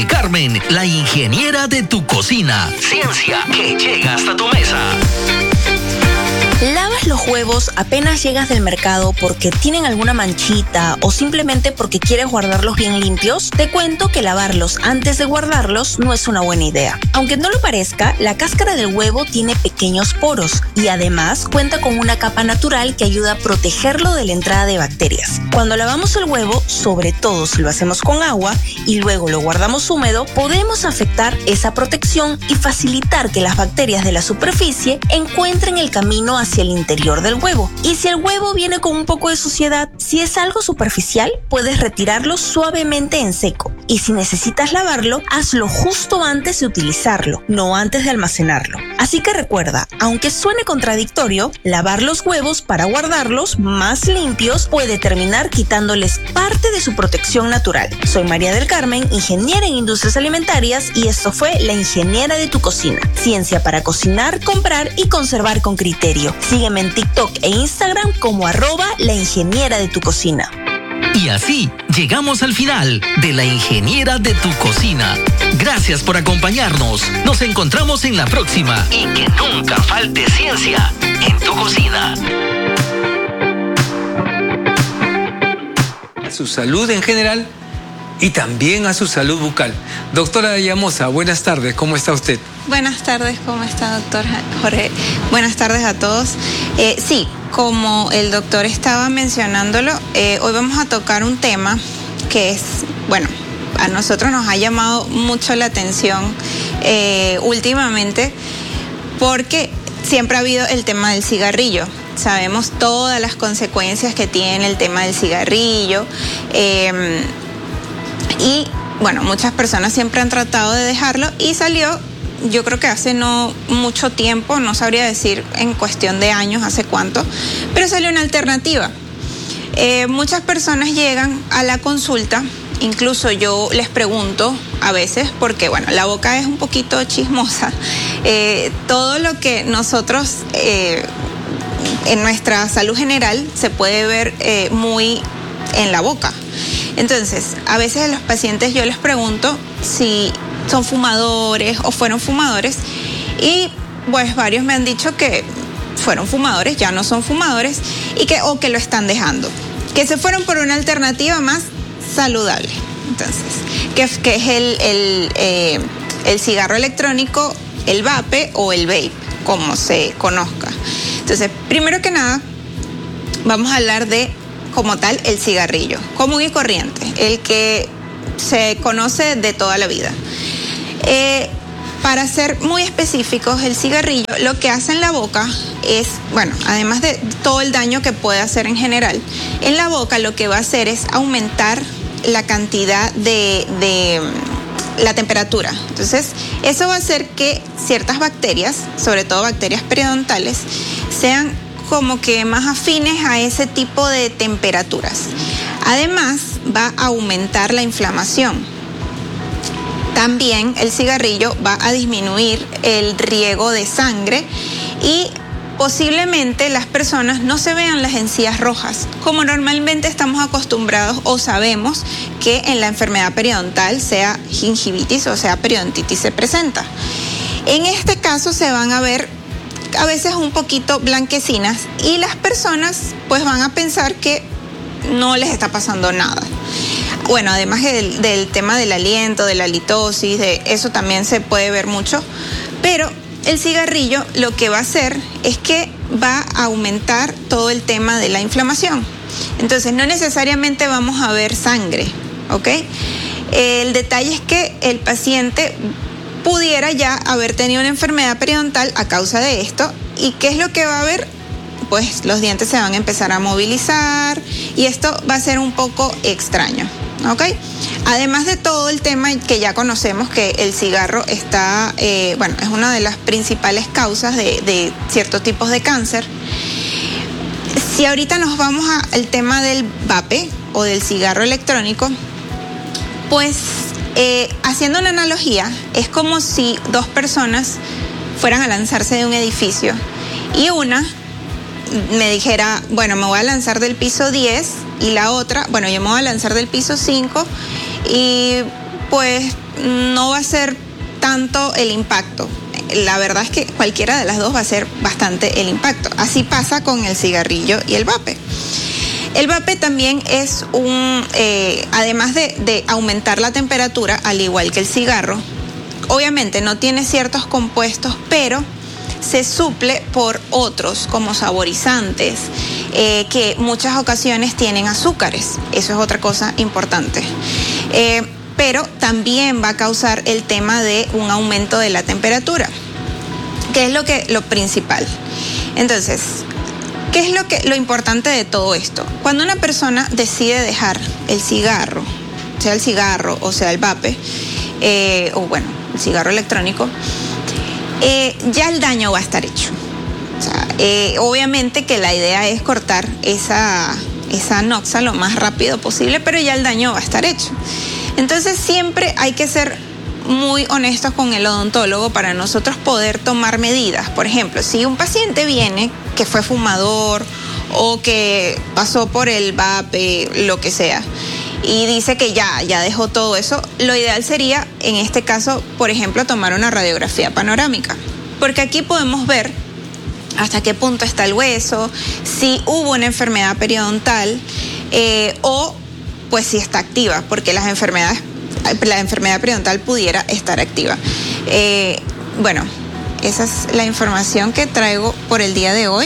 Carmen, la ingeniera de tu cocina. Ciencia que llega hasta tu mesa. ¿Lavas los huevos apenas llegas del mercado porque tienen alguna manchita o simplemente porque quieres guardarlos bien limpios? Te cuento que lavarlos antes de guardarlos no es una buena idea. Aunque no lo parezca, la cáscara del huevo tiene pequeños poros y además cuenta con una capa natural que ayuda a protegerlo de la entrada de bacterias. Cuando lavamos el huevo, sobre todo si lo hacemos con agua y luego lo guardamos húmedo, podemos afectar esa protección y facilitar que las bacterias de la superficie encuentren el camino hacia el interior del huevo. Y si el huevo viene con un poco de suciedad, si es algo superficial, puedes retirarlo suavemente en seco. Y si necesitas lavarlo, hazlo justo antes de utilizarlo, no antes de almacenarlo. Así que recuerda, aunque suene contradictorio, lavar los huevos para guardarlos más limpios puede terminar quitándoles parte de su protección natural. Soy María del Carmen, ingeniera en industrias alimentarias, y esto fue La Ingeniera de tu Cocina. Ciencia para cocinar, comprar y conservar con criterio. Sígueme en TikTok e Instagram como @La Ingeniera de tu Cocina. Y así llegamos al final de La Ingeniera de tu Cocina. Gracias por acompañarnos. Nos encontramos en la próxima. Y que nunca falte ciencia en tu cocina. A su salud en general y también a su salud bucal. Doctora Llamosa, buenas tardes, ¿cómo está usted? Buenas tardes, ¿cómo está, doctor Jorge? Buenas tardes a todos. Sí, como el doctor estaba mencionándolo, hoy vamos a tocar un tema que es, bueno, a nosotros nos ha llamado mucho la atención últimamente, porque siempre ha habido el tema del cigarrillo. Sabemos todas las consecuencias que tiene el tema del cigarrillo, y bueno, muchas personas siempre han tratado de dejarlo y salió, yo creo que hace no mucho tiempo, no sabría decir en cuestión de años, hace cuánto, pero salió una alternativa. Muchas personas llegan a la consulta, incluso yo les pregunto a veces, porque bueno, la boca es un poquito chismosa, todo lo que nosotros en nuestra salud general se puede ver muy en la boca. Entonces, a veces a los pacientes yo les pregunto si son fumadores o fueron fumadores, y pues varios me han dicho que fueron fumadores, ya no son fumadores, y que lo están dejando, que se fueron por una alternativa más saludable. Entonces, que es el cigarro electrónico, el vape o el vape, como se conozca. Entonces, primero que nada, vamos a hablar de, como tal, el cigarrillo común y corriente, el que se conoce de toda la vida. Para ser muy específicos, el cigarrillo lo que hace en la boca es, bueno, además de todo el daño que puede hacer en general, en la boca lo que va a hacer es aumentar la cantidad de la temperatura. Entonces, eso va a hacer que ciertas bacterias, sobre todo bacterias periodontales, sean como que más afines a ese tipo de temperaturas. Además, va a aumentar la inflamación. También el cigarrillo va a disminuir el riego de sangre y posiblemente las personas no se vean las encías rojas, como normalmente estamos acostumbrados o sabemos que en la enfermedad periodontal, sea gingivitis o sea periodontitis, se presenta. En este caso se van a ver a veces un poquito blanquecinas y las personas pues van a pensar que no les está pasando nada. Bueno, además del tema del aliento, de la halitosis, de eso también se puede ver mucho, pero el cigarrillo lo que va a hacer es que va a aumentar todo el tema de la inflamación. Entonces, no necesariamente vamos a ver sangre, ¿ok? El detalle es que el paciente pudiera ya haber tenido una enfermedad periodontal a causa de esto. ¿Y qué es lo que va a haber? Pues los dientes se van a empezar a movilizar y esto va a ser un poco extraño, ¿ok? Además de todo el tema que ya conocemos, que el cigarro está, es una de las principales causas de ciertos tipos de cáncer. Si ahorita nos vamos al tema del vape o del cigarro electrónico, pues haciendo una analogía, es como si dos personas fueran a lanzarse de un edificio y una me dijera, bueno, me voy a lanzar del piso 10 y la otra, bueno, yo me voy a lanzar del piso 5 y pues no va a ser tanto el impacto. La verdad es que cualquiera de las dos va a ser bastante el impacto. Así pasa con el cigarrillo y el vape. El vape también es además de aumentar la temperatura, al igual que el cigarro, obviamente no tiene ciertos compuestos, pero se suple por otros como saborizantes, que muchas ocasiones tienen azúcares. Eso es otra cosa importante. Pero también va a causar el tema de un aumento de la temperatura, que es lo principal. Entonces, ¿qué es lo importante de todo esto? Cuando una persona decide dejar el cigarro, sea el cigarro o sea el vape, o bueno, el cigarro electrónico, ya el daño va a estar hecho. O sea, obviamente que la idea es cortar esa noxa lo más rápido posible, pero ya el daño va a estar hecho. Entonces siempre hay que ser muy honestos con el odontólogo para nosotros poder tomar medidas. Por ejemplo, si un paciente viene que fue fumador o que pasó por el vape, lo que sea, y dice que ya dejó todo eso, lo ideal sería, en este caso, por ejemplo, tomar una radiografía panorámica, porque aquí podemos ver hasta qué punto está el hueso, si hubo una enfermedad periodontal o pues si está activa, porque la enfermedad periodontal pudiera estar activa. Bueno, esa es la información que traigo por el día de hoy.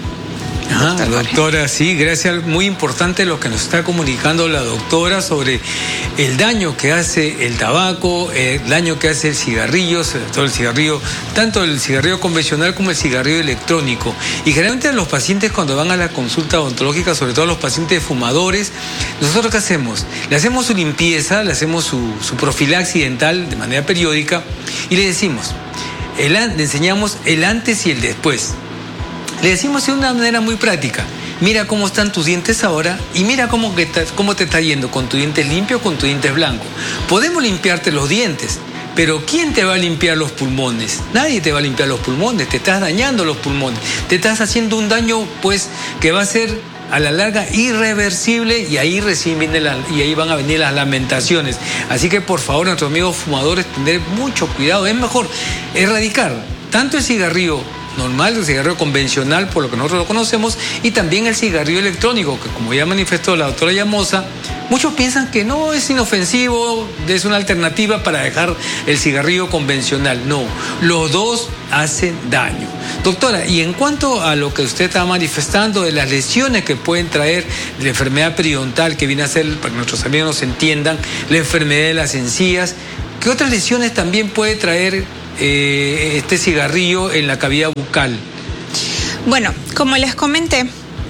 Doctora, sí, gracias. Muy importante lo que nos está comunicando la doctora sobre el daño que hace el tabaco, el daño que hace el cigarrillo, sobre todo el cigarrillo, tanto el cigarrillo convencional como el cigarrillo electrónico. Y generalmente los pacientes cuando van a la consulta odontológica, sobre todo los pacientes fumadores, nosotros ¿qué hacemos? Le hacemos su limpieza, le hacemos su profilaxis dental de manera periódica y le decimos, le enseñamos el antes y el después. Le decimos de una manera muy práctica, mira cómo están tus dientes ahora y mira cómo te está yendo, con tus dientes limpios o con tus dientes blancos. Podemos limpiarte los dientes, pero ¿quién te va a limpiar los pulmones? Nadie te va a limpiar los pulmones, te estás dañando los pulmones, te estás haciendo un daño pues que va a ser a la larga irreversible y ahí van a venir las lamentaciones. Así que por favor, nuestros amigos fumadores, tener mucho cuidado. Es mejor erradicar tanto el cigarrillo normal, el cigarrillo convencional, por lo que nosotros lo conocemos, y también el cigarrillo electrónico, que como ya manifestó la doctora Llamosa, muchos piensan que no es inofensivo, es una alternativa para dejar el cigarrillo convencional. No, los dos hacen daño. Doctora, y en cuanto a lo que usted estaba manifestando de las lesiones que pueden traer la enfermedad periodontal, que viene a ser, para que nuestros amigos nos entiendan, la enfermedad de las encías, ¿qué otras lesiones también puede traer este cigarrillo en la cavidad bucal? Bueno, como les comenté,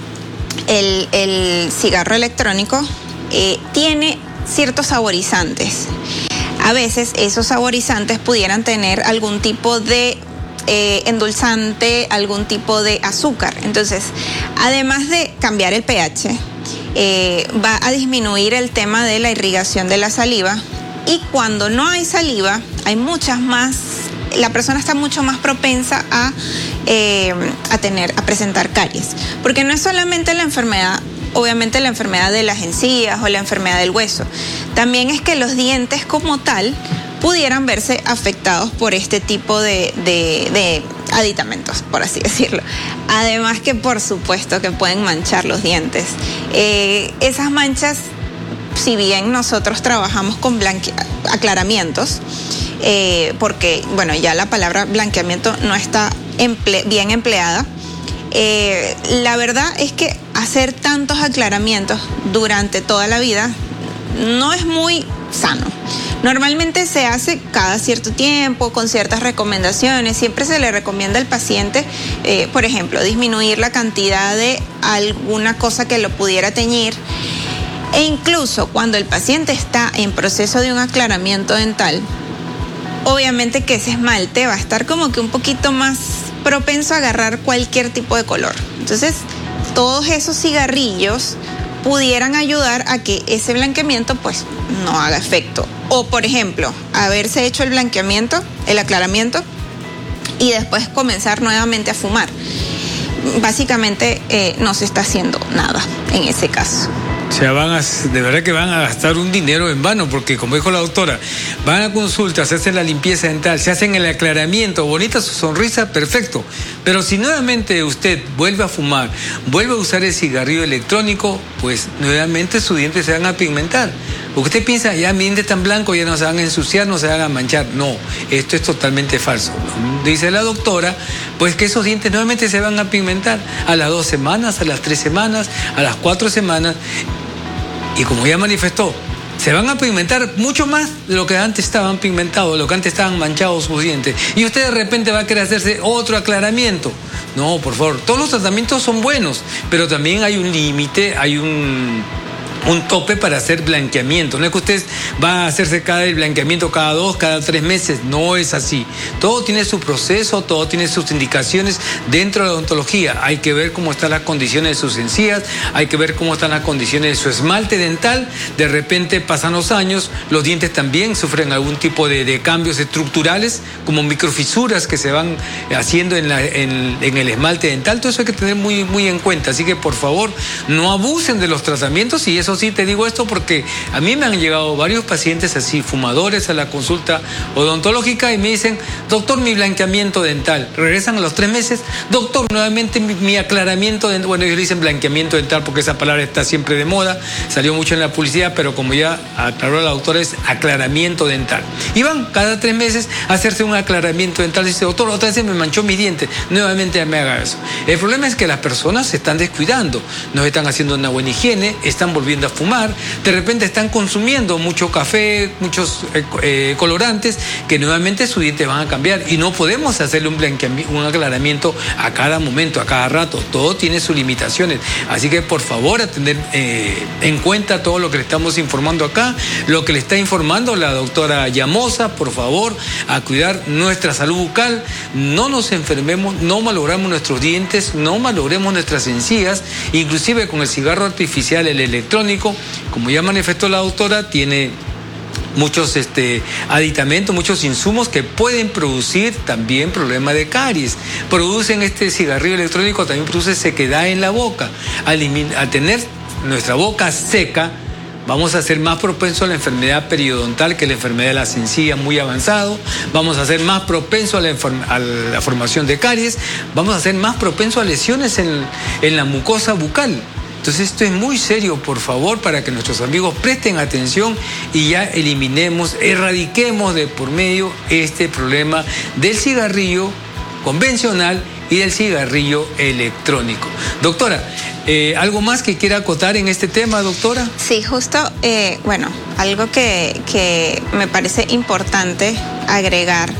el cigarro electrónico tiene ciertos saborizantes. A veces esos saborizantes pudieran tener algún tipo de endulzante, algún tipo de azúcar. Entonces, además de cambiar el pH, va a disminuir el tema de la irrigación de la saliva, y cuando no hay saliva, hay muchas más. La persona está mucho más propensa a presentar caries, porque no es solamente la enfermedad, obviamente la enfermedad de las encías o la enfermedad del hueso, también es que los dientes como tal pudieran verse afectados por este tipo de aditamentos, por así decirlo. Además que por supuesto que pueden manchar los dientes. Esas manchas, si bien nosotros trabajamos con aclaramientos, porque, bueno, ya la palabra blanqueamiento no está bien empleada. La verdad es que hacer tantos aclaramientos durante toda la vida no es muy sano. Normalmente se hace cada cierto tiempo, con ciertas recomendaciones. Siempre se le recomienda al paciente, por ejemplo, disminuir la cantidad de alguna cosa que lo pudiera teñir. E incluso cuando el paciente está en proceso de un aclaramiento dental, obviamente que ese esmalte va a estar como que un poquito más propenso a agarrar cualquier tipo de color. Entonces, todos esos cigarrillos pudieran ayudar a que ese blanqueamiento pues no haga efecto. O, por ejemplo, haberse hecho el blanqueamiento, el aclaramiento, y después comenzar nuevamente a fumar. Básicamente no se está haciendo nada en ese caso. O sea, de verdad que van a gastar un dinero en vano, porque como dijo la doctora, van a consultas, se hacen la limpieza dental, se hacen el aclaramiento, bonita su sonrisa, perfecto. Pero si nuevamente usted vuelve a fumar, vuelve a usar el cigarrillo electrónico, pues nuevamente sus dientes se van a pigmentar. Porque usted piensa, ya mis dientes están blancos, ya no se van a ensuciar, no se van a manchar. No, esto es totalmente falso. Dice la doctora, pues que esos dientes nuevamente se van a pigmentar a las 2 semanas, a las 3 semanas, a las 4 semanas. Y como ya manifestó, se van a pigmentar mucho más de lo que antes estaban pigmentados, de lo que antes estaban manchados sus dientes. Y usted de repente va a querer hacerse otro aclaramiento. No, por favor, todos los tratamientos son buenos, pero también hay un límite, hay un tope para hacer blanqueamiento. No es que usted va a hacerse el blanqueamiento cada 2, cada 3 meses. No es así. Todo tiene su proceso, todo tiene sus indicaciones dentro de la odontología. Hay que ver cómo están las condiciones de sus encías, hay que ver cómo están las condiciones de su esmalte dental. De repente pasan los años, los dientes también sufren algún tipo de cambios estructurales, como microfisuras que se van haciendo en el esmalte dental. Todo eso hay que tener muy, muy en cuenta. Así que por favor, no abusen de los tratamientos. Y eso sí, te digo esto porque a mí me han llegado varios pacientes así, fumadores, a la consulta odontológica y me dicen, doctor, mi blanqueamiento dental. Regresan a los 3 meses, doctor, nuevamente mi aclaramiento dental. Bueno, ellos le dicen blanqueamiento dental porque esa palabra está siempre de moda, salió mucho en la publicidad, pero como ya aclaró la doctora, es aclaramiento dental. Y van cada 3 meses a hacerse un aclaramiento dental. Dice, doctor, otra vez me manchó mis dientes, nuevamente me haga eso. El problema es que las personas se están descuidando, no están haciendo una buena higiene, están volviendo a fumar, de repente están consumiendo mucho café, muchos colorantes, que nuevamente sus dientes van a cambiar y no podemos hacerle un aclaramiento a cada momento, a cada rato. Todo tiene sus limitaciones. Así que por favor a tener en cuenta todo lo que le estamos informando acá, lo que le está informando la doctora Llamosa. Por favor, a cuidar nuestra salud bucal, no nos enfermemos, no malogramos nuestros dientes, no malogremos nuestras encías, inclusive con el cigarro artificial, el electrónico, como ya manifestó la doctora, tiene muchos aditamentos, muchos insumos que pueden producir también problemas de caries. Producen este cigarrillo electrónico, también produce sequedad en la boca. Al tener nuestra boca seca, vamos a ser más propensos a la enfermedad periodontal, que es la enfermedad de las encías muy avanzado. Vamos a ser más propensos a la formación de caries. Vamos a ser más propensos a lesiones en la mucosa bucal. Entonces esto es muy serio, por favor, para que nuestros amigos presten atención y ya erradiquemos de por medio este problema del cigarrillo convencional y del cigarrillo electrónico. Doctora, ¿algo más que quiera acotar en este tema, doctora? Sí, justo, algo que me parece importante agregar.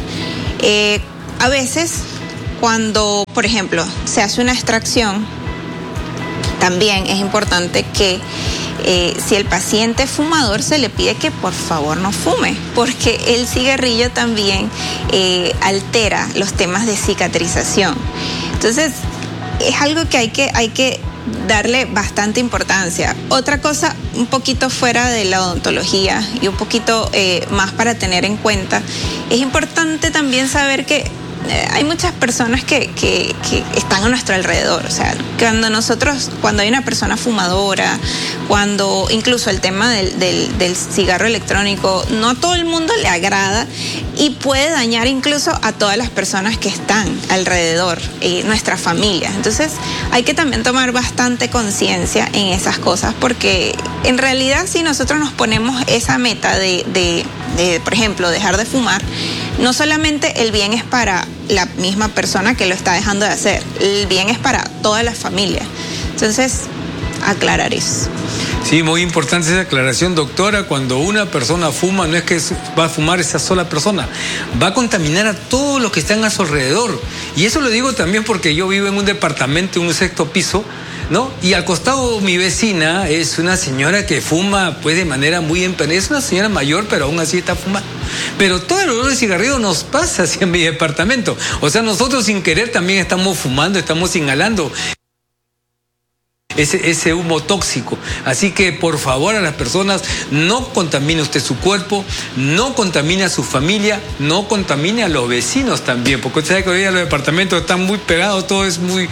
A veces, cuando, por ejemplo, se hace una extracción, también es importante que si el paciente es fumador, se le pide que por favor no fume, porque el cigarrillo también altera los temas de cicatrización. Entonces, es algo que hay que darle bastante importancia. Otra cosa, un poquito fuera de la odontología y un poquito más para tener en cuenta, es importante también saber que hay muchas personas que están a nuestro alrededor. O sea, cuando hay una persona fumadora, cuando incluso el tema del cigarro electrónico, no a todo el mundo le agrada y puede dañar incluso a todas las personas que están alrededor, nuestra familia. Entonces hay que también tomar bastante conciencia en esas cosas, porque en realidad si nosotros nos ponemos esa meta de por ejemplo, dejar de fumar, no solamente el bien es para la misma persona que lo está dejando de hacer, el bien es para toda la familia. Entonces, aclarar eso. Sí, muy importante esa aclaración, doctora. Cuando una persona fuma, no es que va a fumar esa sola persona, va a contaminar a todos los que están a su alrededor. Y eso lo digo también porque yo vivo en un departamento, en un 6º piso, ¿no? Y al costado mi vecina es una señora que fuma pues de manera muy empeñada. Es una señora mayor, pero aún así está fumando. Pero todo el olor de cigarrillo nos pasa hacia mi departamento. O sea, nosotros sin querer también estamos fumando, estamos inhalando. ese humo tóxico. Así que por favor a las personas, no contamine usted su cuerpo, no contamine a su familia, no contamine a los vecinos también, porque usted sabe que hoy día los departamentos están muy pegados, todo es muy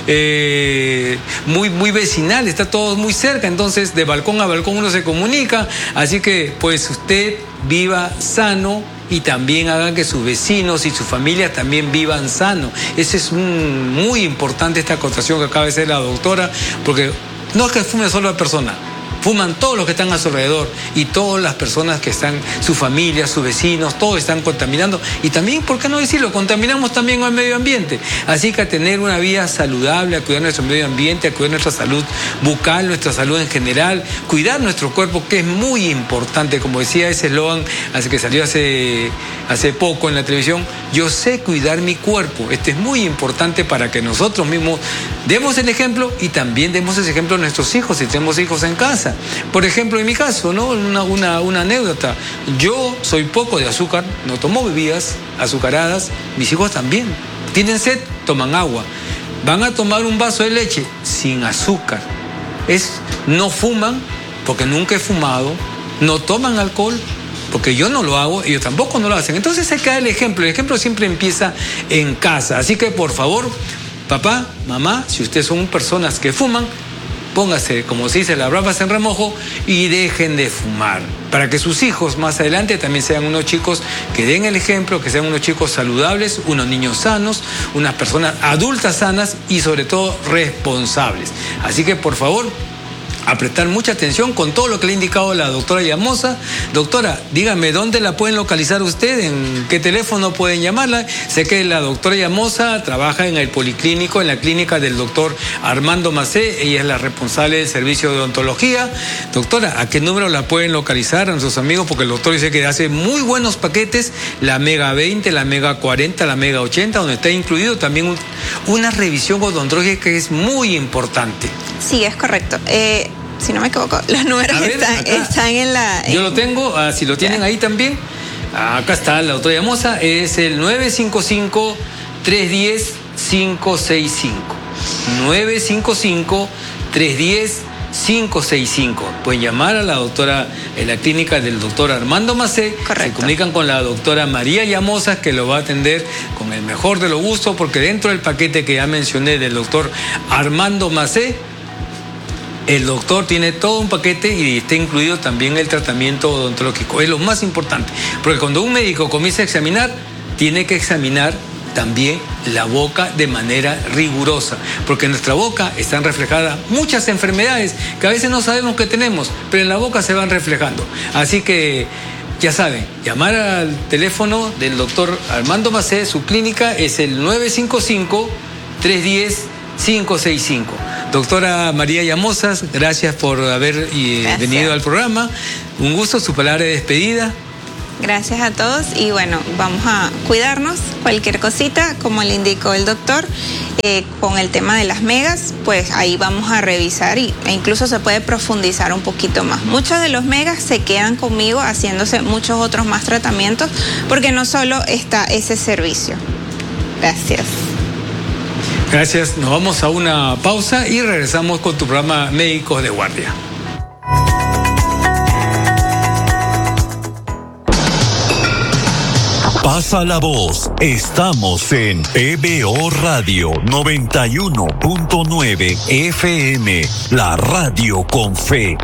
vecinal, está todo muy cerca, entonces de balcón a balcón uno se comunica, así que pues usted viva sano y también hagan que sus vecinos y sus familias también vivan sano. Ese es muy importante, esta acotación que acaba de hacer la doctora, porque no es que fume solo la persona, fuman todos los que están a su alrededor y todas las personas que están, su familia, sus vecinos, todos están contaminando y también, ¿por qué no decirlo? Contaminamos también al medio ambiente. Así que a tener una vida saludable, a cuidar nuestro medio ambiente, a cuidar nuestra salud bucal, nuestra salud en general, cuidar nuestro cuerpo, que es muy importante, como decía ese eslogan que salió hace poco en la televisión, yo sé cuidar mi cuerpo. Este es muy importante para que nosotros mismos demos el ejemplo y también demos ese ejemplo a nuestros hijos, si tenemos hijos en casa. Por ejemplo, en mi caso, ¿no? Una anécdota. Yo soy poco de azúcar, no tomo bebidas azucaradas, mis hijos también. Tienen sed, toman agua. Van a tomar un vaso de leche sin azúcar. No fuman, porque nunca he fumado, no toman alcohol, porque yo no lo hago, ellos tampoco no lo hacen. Entonces se cae el ejemplo siempre empieza en casa. Así que por favor, papá, mamá, si ustedes son personas que fuman, póngase, como se dice, las bravas en remojo y dejen de fumar, para que sus hijos más adelante también sean unos chicos que den el ejemplo, que sean unos chicos saludables, unos niños sanos, unas personas adultas sanas y sobre todo responsables. Así que por favor, a prestar mucha atención con todo lo que le ha indicado la doctora Llamosa. Doctora, dígame, ¿dónde la pueden localizar usted? ¿En qué teléfono pueden llamarla? Sé que la doctora Llamosa trabaja en el policlínico, en la clínica del doctor Armando Macé. Ella es la responsable del servicio de odontología. Doctora, ¿a qué número la pueden localizar a nuestros amigos? Porque el doctor dice que hace muy buenos paquetes, la Mega 20, la Mega 40, la Mega 80, donde está incluido también una revisión odontológica que es muy importante. Sí, es correcto. Si no me equivoco, los números están en la... Yo lo tengo, si lo tienen ahí también. Acá está la doctora Llamosa, es el 955-310-565. 955-310-565. Pueden llamar a la doctora en la clínica del doctor Armando Macé. Correcto. Se comunican con la doctora María Llamosa, que lo va a atender con el mejor de los gustos, porque dentro del paquete que ya mencioné del doctor Armando Macé, el doctor tiene todo un paquete y está incluido también el tratamiento odontológico. Es lo más importante, porque cuando un médico comienza a examinar, tiene que examinar también la boca de manera rigurosa, porque en nuestra boca están reflejadas muchas enfermedades que a veces no sabemos que tenemos, pero en la boca se van reflejando. Así que ya saben, llamar al teléfono del doctor Armando Macé, su clínica es el 955-310-565. Doctora María Llamosa, gracias por haber venido al programa. Un gusto, su palabra de despedida. Gracias a todos y bueno, vamos a cuidarnos. Cualquier cosita, como le indicó el doctor, con el tema de las megas, pues ahí vamos a revisar e incluso se puede profundizar un poquito más. Muchos de los megas se quedan conmigo haciéndose muchos otros más tratamientos, porque no solo está ese servicio. Gracias. Gracias, nos vamos a una pausa y regresamos con tu programa Médicos de Guardia. Pasa la voz, estamos en PBO Radio 91.9 FM, la radio con fe.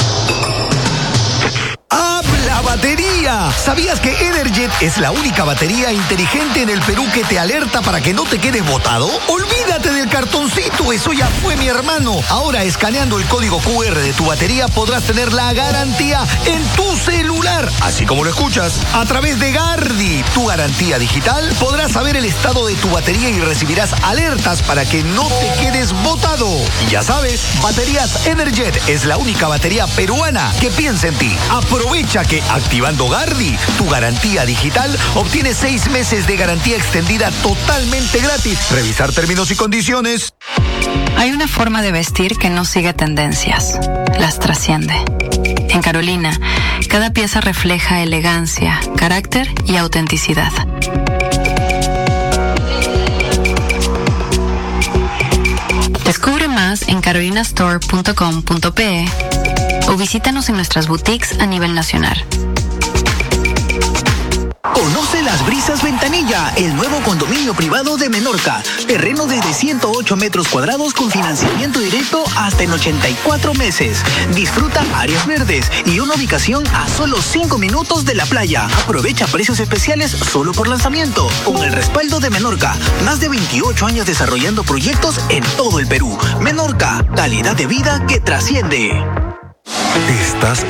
¡Batería! ¿Sabías que Energet es la única batería inteligente en el Perú que te alerta para que no te quedes botado? Olvídate del cartoncito, eso ya fue, mi hermano. Ahora, escaneando el código QR de tu batería, podrás tener la garantía en tu celular. Así como lo escuchas, a través de Gardi, tu garantía digital, podrás saber el estado de tu batería y recibirás alertas para que no te quedes botado. Y ya sabes, Baterías Energet es la única batería peruana que piensa en ti. Aprovecha que activando Gardi, tu garantía digital, obtienes 6 meses de garantía extendida totalmente gratis. Revisar términos y condiciones. Hay una forma de vestir que no sigue tendencias, las trasciende. En Carolina, cada pieza refleja elegancia, carácter y autenticidad. Te Descubre más en carolinastore.com.pe o visítanos en nuestras boutiques a nivel nacional. Conoce Las Brisas Ventanilla, el nuevo condominio privado de Menorca. Terreno desde 108 metros cuadrados con financiamiento directo hasta en 84 meses. Disfruta áreas verdes y una ubicación a solo 5 minutos de la playa. Aprovecha precios especiales solo por lanzamiento. Con el respaldo de Menorca, más de 28 años desarrollando proyectos en todo el Perú. Menorca, calidad de vida que trasciende. Estás